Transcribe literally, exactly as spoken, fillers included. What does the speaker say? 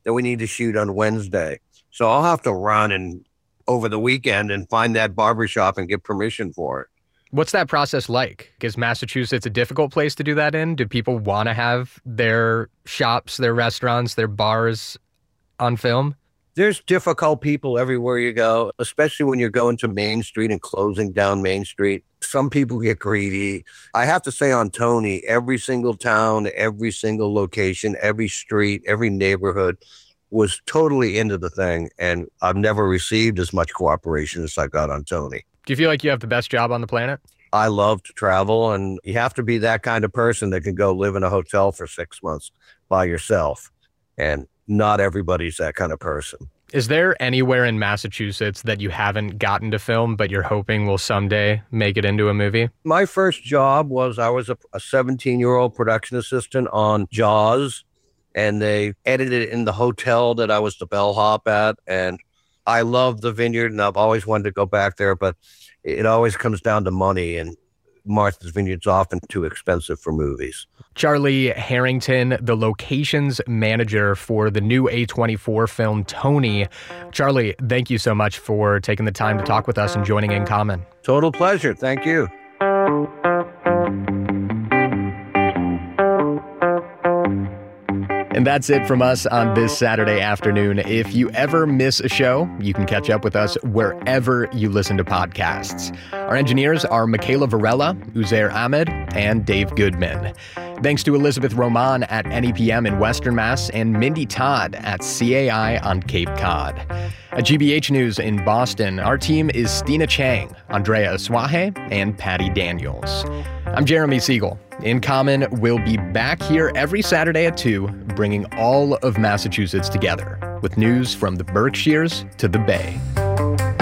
that we need to shoot on Wednesday. So I'll have to run and over the weekend and find that barbershop and get permission for it. What's that process like? Is Massachusetts a difficult place to do that in? Do people want to have their shops, their restaurants, their bars on film? There's difficult people everywhere you go, especially when you're going to Main Street and closing down Main Street. Some people get greedy. I have to say on Tony, every single town, every single location, every street, every neighborhood was totally into the thing. And I've never received as much cooperation as I got on Tony. Do you feel like you have the best job on the planet? I love to travel, and you have to be that kind of person that can go live in a hotel for six months by yourself. And not everybody's that kind of person. Is there anywhere in Massachusetts that you haven't gotten to film, but you're hoping will someday make it into a movie? My first job was I was a seventeen-year-old production assistant on Jaws, and they edited it in the hotel that I was the bellhop at. And I love the Vineyard, and I've always wanted to go back there, but it always comes down to money, and Martha's Vineyard's often too expensive for movies. Charlie Harrington, the locations manager for the new A twenty-four film Tony. Charlie, thank you so much for taking the time to talk with us and joining In Common. Total pleasure. Thank you. And that's it from us on this Saturday afternoon. If you ever miss a show, you can catch up with us wherever you listen to podcasts. Our engineers are Michaela Varela, Uzair Ahmed, and Dave Goodman. Thanks to Elizabeth Roman at N E P M in Western Mass and Mindy Todd at C A I on Cape Cod. At G B H News in Boston, our team is Stina Chang, Andrea Aswahe, and Patty Daniels. I'm Jeremy Siegel. In Common will be back here every Saturday at two, bringing all of Massachusetts together with news from the Berkshires to the Bay.